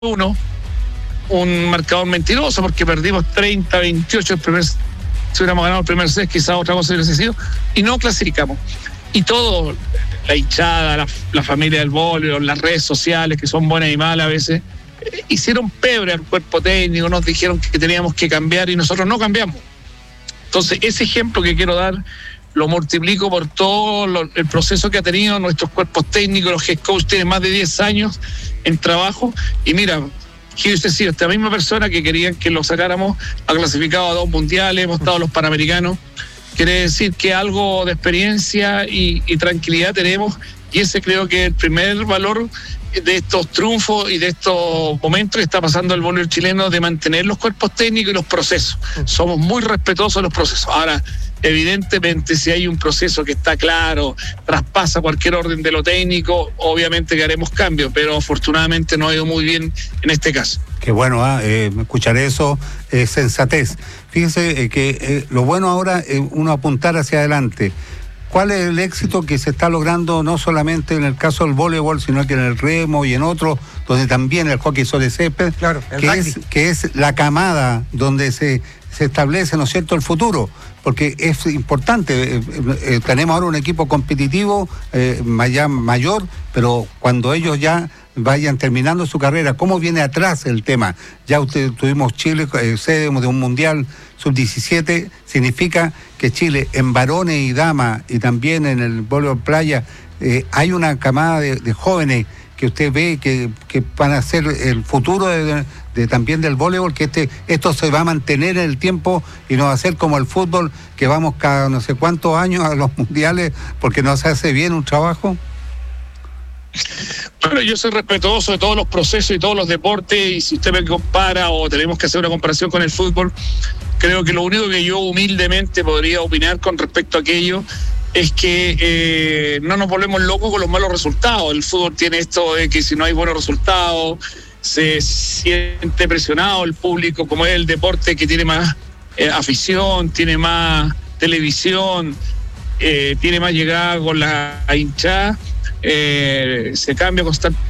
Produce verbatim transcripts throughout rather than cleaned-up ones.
uno, un marcador mentiroso porque perdimos treinta a veintiocho el primer, si hubiéramos ganado el primer set quizás otra cosa hubiera sido, y no clasificamos. Y todo, la hinchada, la, la familia del voleibol, las redes sociales que son buenas y malas a veces, eh, hicieron pebre al cuerpo técnico, nos dijeron que teníamos que cambiar y nosotros no cambiamos. Entonces ese ejemplo que quiero dar lo multiplico por todo lo, el proceso que ha tenido nuestros cuerpos técnicos. Los head coach tienen más de diez años en trabajo y mira, que hubiese sido esta misma persona que querían que lo sacáramos, ha clasificado a dos mundiales, hemos estado a los Panamericanos. Quiere decir que algo de experiencia y, y tranquilidad tenemos, y ese creo que es el primer valor de estos triunfos y de estos momentos que está pasando el voleibol chileno, de mantener los cuerpos técnicos y los procesos. Somos muy respetuosos de los procesos. Ahora, evidentemente, si hay un proceso que está claro, traspasa cualquier orden de lo técnico, obviamente que haremos cambios, pero afortunadamente no ha ido muy bien en este caso. Qué bueno, ¿eh? Eh, escuchar eso, eh, sensatez. Fíjese eh, que eh, lo bueno ahora es eh, uno apuntar hacia adelante. ¿Cuál es el éxito que se está logrando no solamente en el caso del voleibol, sino que en el remo y en otros, donde también el hockey sobre césped, claro, el que, es, que es la camada donde se, se establece, ¿no es cierto?, el futuro? Porque es importante, eh, eh, tenemos ahora un equipo competitivo eh, maya, mayor, pero cuando ellos ya vayan terminando su carrera, ¿cómo viene atrás el tema? Ya usted tuvimos Chile, eh, sede de un mundial sub diecisiete, significa que Chile en varones y damas y también en el voleibol playa eh, hay una camada de, de jóvenes que usted ve que, que van a ser el futuro de, de, de también del voleibol, que este esto se va a mantener en el tiempo y no va a ser como el fútbol, que vamos cada no sé cuántos años a los mundiales porque no se hace bien un trabajo. Bueno, yo soy respetuoso de todos los procesos y todos los deportes, y si usted me compara o tenemos que hacer una comparación con el fútbol, creo que lo único que yo humildemente podría opinar con respecto a aquello es que eh, no nos volvemos locos con los malos resultados. El fútbol tiene esto de que si no hay buenos resultados se siente presionado el público, como es el deporte que tiene más eh, afición, tiene más televisión, eh, tiene más llegada con la hinchada. Eh, se cambia constantemente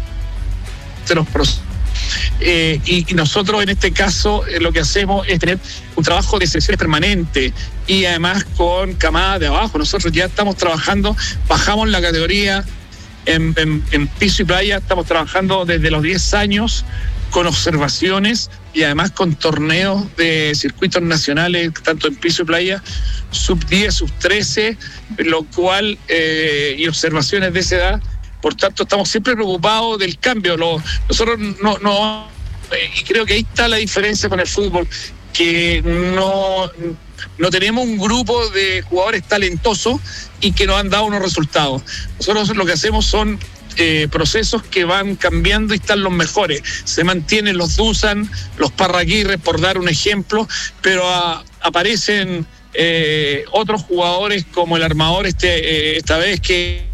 los procesos. Eh, y, y nosotros en este caso eh, lo que hacemos es tener un trabajo de selecciones permanente y además con camadas de abajo. Nosotros ya estamos trabajando, bajamos la categoría en, en, en piso y playa, estamos trabajando desde los diez años con observaciones y además con torneos de circuitos nacionales, tanto en piso y playa, sub diez, sub trece, lo cual, eh, y observaciones de esa edad. Por tanto, estamos siempre preocupados del cambio. Lo, nosotros no, no, y creo que ahí está la diferencia con el fútbol, que no, no tenemos un grupo de jugadores talentosos y que nos han dado unos resultados. Nosotros lo que hacemos son Eh, procesos que van cambiando y están los mejores. Se mantienen los Dusan, los Parraguirre, por dar un ejemplo, pero a, aparecen eh, otros jugadores como el armador este eh, esta vez que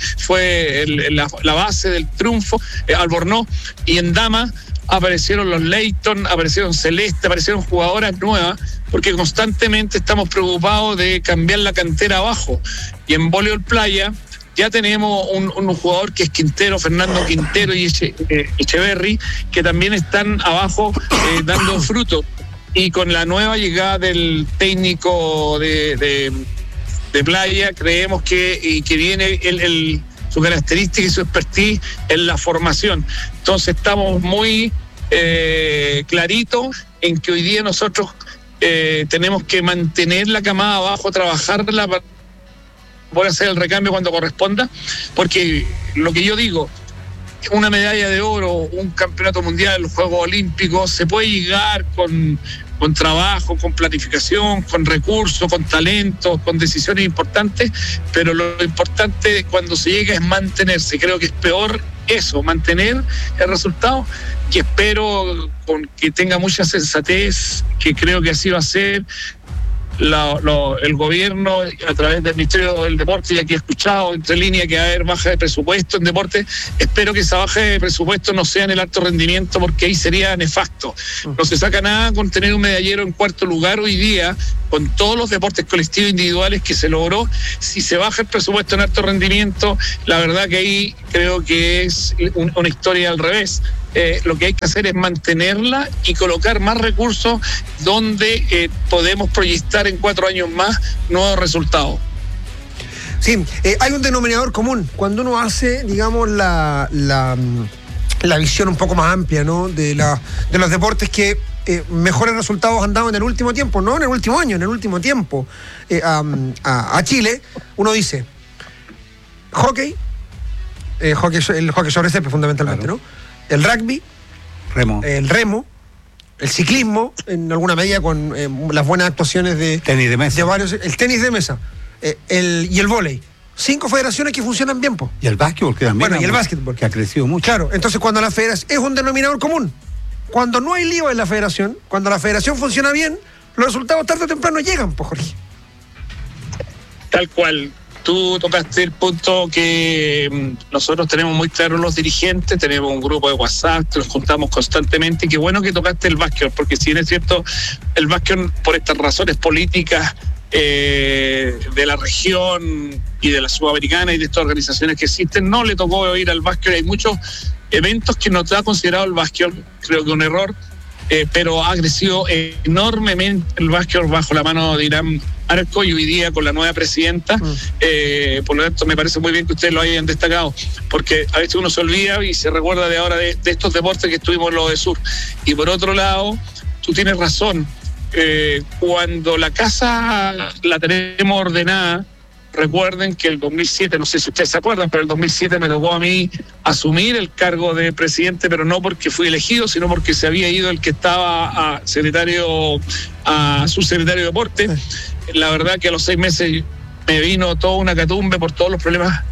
fue el, la, la base del triunfo, eh, Albornoz, y en Dama aparecieron los Leighton, aparecieron Celeste, aparecieron jugadoras nuevas, porque constantemente estamos preocupados de cambiar la cantera abajo. Y en voleibol playa ya tenemos un, un jugador que es Quintero, Fernando Quintero y Eche, eh, Echeverry, que también están abajo eh, dando fruto. Y con la nueva llegada del técnico de, de, de playa, creemos que, y que viene el, el, su característica y su expertise en la formación. Entonces estamos muy eh, claritos en que hoy día nosotros eh, tenemos que mantener la camada abajo, trabajarla para poder hacer el recambio cuando corresponda, porque lo que yo digo, una medalla de oro, un campeonato mundial, los Juegos Olímpicos, se puede llegar con, con trabajo, con planificación, con recursos, con talentos, con decisiones importantes, pero lo importante cuando se llega es mantenerse. Creo que es peor eso, mantener el resultado, que espero con que tenga mucha sensatez, que creo que así va a ser. La, lo, el gobierno a través del Ministerio del Deporte, y aquí he escuchado entre líneas que va a haber baja de presupuesto en deporte. Espero que esa baja de presupuesto no sea en el alto rendimiento, porque ahí sería nefasto. No se saca nada con tener un medallero en cuarto lugar hoy día, con todos los deportes colectivos e individuales que se logró. Si se baja el presupuesto en alto rendimiento, la verdad que ahí creo que es un, una historia al revés. eh, lo que hay que hacer es mantenerla y colocar más recursos donde eh, podemos proyectar en cuatro años más nuevos resultados. Sí, eh, hay un denominador común. Cuando uno hace, digamos, la, la, la visión un poco más amplia, ¿no? de, la, de los deportes que eh, mejores resultados han dado en el último tiempo, no en el último año, en el último tiempo, eh, a, a, a Chile, uno dice, hockey, eh, hockey el hockey sobre césped fundamentalmente, claro. ¿no? El rugby, remo. el remo, el ciclismo, en alguna medida con eh, las buenas actuaciones de, tenis de mesa. de varios, el tenis de mesa. Eh, el, y el vóley. Cinco federaciones que funcionan bien, po. Y el básquetbol, que también. Bueno, y el básquetbol. Que ha crecido mucho. Claro, entonces cuando la federación es un denominador común. Cuando no hay lío en la federación, cuando la federación funciona bien, los resultados tarde o temprano llegan, po, Jorge. Tal cual. Tú tocaste el punto que nosotros tenemos muy claro los dirigentes, tenemos un grupo de WhatsApp, nos juntamos constantemente, y qué bueno que tocaste el básquetbol, porque si bien es cierto, el básquetbol por estas razones políticas Eh, de la región y de la sudamericana y de estas organizaciones que existen, no le tocó ir al básquet. Hay muchos eventos que no se ha considerado el básquet, creo que un error, eh, pero ha crecido enormemente el básquet bajo la mano de Irán Arco y hoy día con la nueva presidenta. Mm. Eh, por lo tanto, me parece muy bien que ustedes lo hayan destacado, porque a veces uno se olvida y se recuerda de ahora de, de estos deportes que estuvimos en lo de sur. Y por otro lado, tú tienes razón. Eh, cuando la casa la tenemos ordenada, recuerden que el dos mil siete, no sé si ustedes se acuerdan, pero el dos mil siete me tocó a mí asumir el cargo de presidente, pero no porque fui elegido, sino porque se había ido el que estaba a secretario, a subsecretario de deporte. La verdad que a los seis meses me vino toda una catumbe por todos los problemas.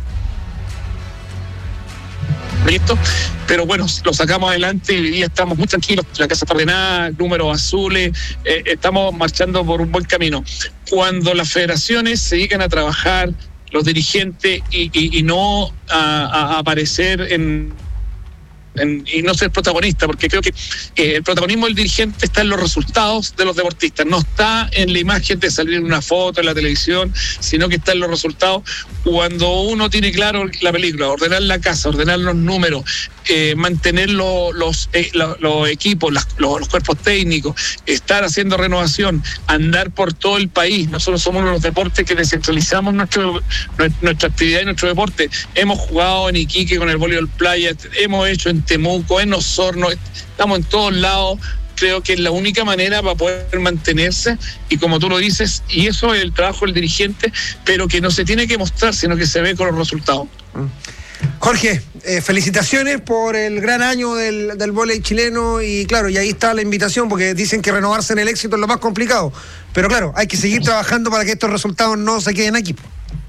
¿Listo? Pero bueno, lo sacamos adelante y hoy día estamos muy tranquilos, la casa está ordenada, números azules, eh, estamos marchando por un buen camino. Cuando las federaciones se dedican a trabajar, los dirigentes, y, y, y no a, a aparecer en, en, y no ser protagonista, porque creo que eh, el protagonismo del dirigente está en los resultados de los deportistas, no está en la imagen de salir en una foto en la televisión, sino que está en los resultados. Cuando uno tiene claro la película, ordenar la casa, ordenar los números, eh, mantener lo, los, eh, los, los equipos, las, los, los cuerpos técnicos, estar haciendo renovación, andar por todo el país. Nosotros somos uno de los deportes que descentralizamos nuestro, nuestra actividad y nuestro deporte. Hemos jugado en Iquique con el voleibol playa, hemos hecho en Temuco, en Osorno, estamos en todos lados. Creo que es la única manera para poder mantenerse, y como tú lo dices, y eso es el trabajo del dirigente, pero que no se tiene que mostrar, sino que se ve con los resultados. Jorge, eh, felicitaciones por el gran año del, del vóley chileno, y claro, y ahí está la invitación, porque dicen que renovarse en el éxito es lo más complicado, pero claro, hay que seguir trabajando para que estos resultados no se queden aquí.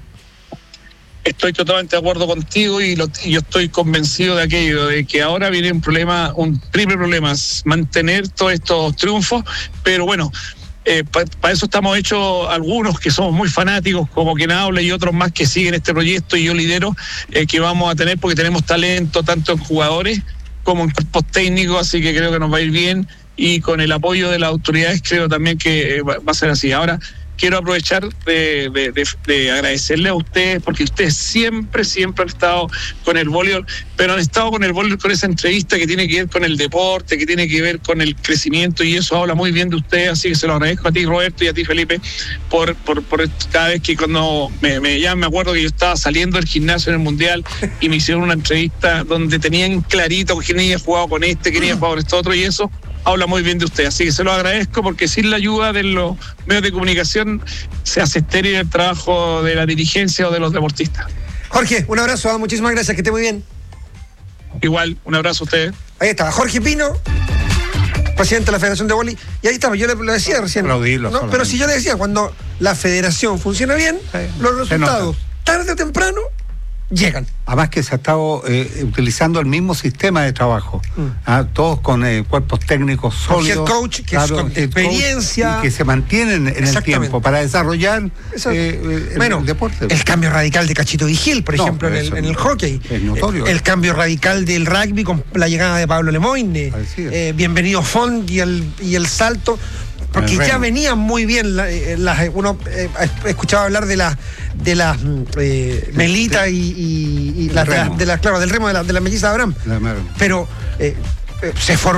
Estoy totalmente de acuerdo contigo, y, lo, y yo estoy convencido de aquello, de que ahora viene un problema, un triple problema, es mantener todos estos triunfos, pero bueno, eh, para pa eso estamos hechos algunos que somos muy fanáticos, como quien habla, y otros más que siguen este proyecto, y yo lidero, eh, que vamos a tener, porque tenemos talento tanto en jugadores como en cuerpos técnicos, así que creo que nos va a ir bien, y con el apoyo de las autoridades creo también que eh, va, va a ser así. Ahora, quiero aprovechar de, de, de, de agradecerle a ustedes, porque ustedes siempre, siempre han estado con el voleibol, pero han estado con el voleibol con esa entrevista que tiene que ver con el deporte, que tiene que ver con el crecimiento, y eso habla muy bien de ustedes, así que se lo agradezco a ti, Roberto, y a ti, Felipe, por, por, por cada vez que cuando me, me llaman, me acuerdo que yo estaba saliendo del gimnasio en el Mundial y me hicieron una entrevista donde tenían clarito quién había jugado con este, quién había jugado con este otro, y eso habla muy bien de usted, así que se lo agradezco, porque sin la ayuda de los medios de comunicación se hace estéril el trabajo de la dirigencia o de los deportistas. Jorge, un abrazo, muchísimas gracias, que esté muy bien. Igual, un abrazo a ustedes. Ahí está, Jorge Pino, presidente de la Federación de Voleibol, y ahí estamos, yo le, lo decía recién, ¿no? Pero si yo le decía, cuando la federación funciona bien, sí, los resultados, tarde o temprano, llegan. Además que se ha estado eh, utilizando el mismo sistema de trabajo, mm. ¿ah? Todos con eh, cuerpos técnicos sólidos. El coach, que claro, es con experiencia. Y que se mantienen en el tiempo para desarrollar eh, el, bueno, el deporte. El cambio radical de Cachito Vigil, por no, ejemplo, en el, en el hockey. Es notorio. El, el cambio radical del rugby con la llegada de Pablo Lemoyne. Eh, bienvenido Font y el, y el salto. Porque ya venían muy bien, la, la, uno eh, escuchaba hablar de las de las eh, Melita y, y, y las de, la, de las, claro, del remo de la, de la melliza de Abraham. La pero eh, eh, se formó